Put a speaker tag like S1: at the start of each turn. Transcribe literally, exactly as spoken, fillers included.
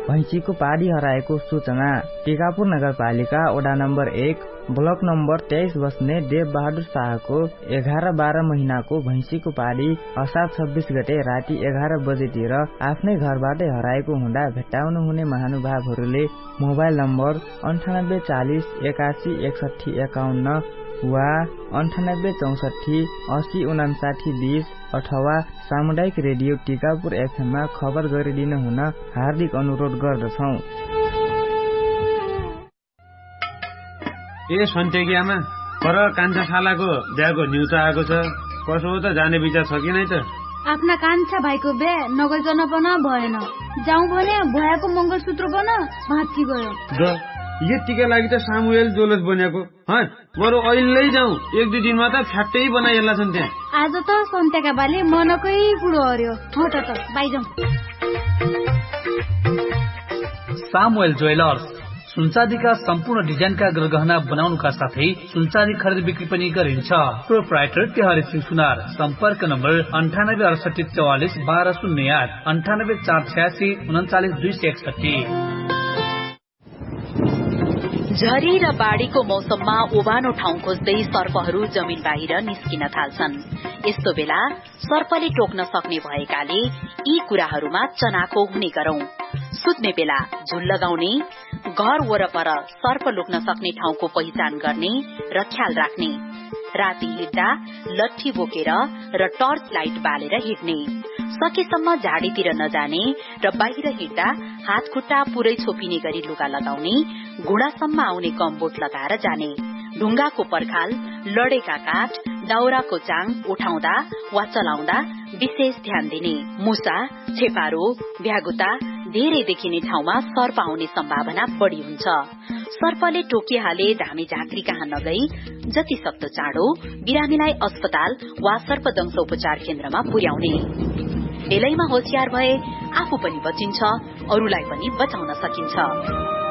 S1: भैँसीको पाडी हराएको सूचना। टिकापुर नगरपालिका वडा नम्बर एक ब्लक नम्बर तेइस बस्ने देव बहादुर शाहको एघार बाह्र महिनाको भैँसीको पाडी असार छब्बीस गते राति एघार बजेतिर आफ्नै घरबाटै हराएको हुँदा भेट्टाउनु हुने महानुभावहरूले मोबाइल नम्बर अन्ठानब्बे चालिस एकासी एकसठी एकाउन्न वा अन्ठानब्बे चौसठी अस्सी उनासाठी बीस अथवा सामुदायिक रेडियो टिकापुर एफएममा खबर गरिदिनु हुन हार्दिक अनुरोध गर्दछौ।
S2: ए सन्टेकियामा पर कान्छा शालाको बिहाको न्युज आएको छ, कसो हो त जाने विचार छ कि नै त?
S3: आफ्ना कान्छा भाइको बिहे नगइकन पनि भएन, जाउँ भने भयाको मंगलसूत्र बन भाँची गयो।
S2: द यतिका लागि त सामुएल जोलस बनेको हँ, बरु अहिले जाउँ, एक दुई दिनमा त फ्याक्टै बनाइएला छन् त्यहाँ।
S3: आज त सन्टेका बाले मनकै कुरो हर्यो, हट त बाइजाउँ।
S4: सामुएल ज्वेलर्स सुनचाँदीका सम्पूर्ण डिजाइनका गृहगहना बनाउनुका साथै सुनचाँदी खरिद बिक्री पनि गरिन्छ। प्रोप्राइटर तिहारी सिंह सुनार। सम्पर्क नम्बर अन्ठानब्बे अडसठी चौवालिस बाह्र शून्य आठ अन्ठानब्बे चार छयासी उन्चालिस दुई सय एकसठी।
S5: झरी र बाढ़ीको मौसममा ओभानो ठाउँ खोज्दै सर्पहरू जमिन बाहिर निस्किन थाल्छन्। यस्तो बेला सर्पले टोक्न सक्ने भएकाले यी कुराहरूमा चनाखो हुने गरौं। सुत्ने बेला झुल लगाउने, घर वरपर सर्प लुक्न सक्ने ठाउँको पहिचान गर्ने र ख्याल राख्ने, राति हिँड्दा लट्ठी बोकेर र टर्च लाइट बालेर हिँड्ने, सकेसम्म झाडीतिर नजाने र बाहिर हिँड्दा हात खुट्टा पुरै छोपिने गरी लुगा लगाउने, घुँडासम्म आउने कम्बोट लगाएर जाने, ढुङ्गाको पर्खाल, लडेका काठ, दाउराको चाङ उठाउँदा वा चलाउँदा विशेष ध्यान दिने, मुसा, छेपारो, भ्यागुता धेरै देखिने ठाउँमा सर्प आउने सम्भावना बढ़ी हुन्छ। सर्पले टोकिहाले धामी झाँक्री कहाँ नगई जति सक्दो चाँडो बिरामीलाई अस्पताल वा सर्पदंश उपचार केन्द्रमा पुर्याउने। बेलैमा होशियार भए आफू पनि बचिन्छ, अरूलाई पनि बचाउन सकिन्छ।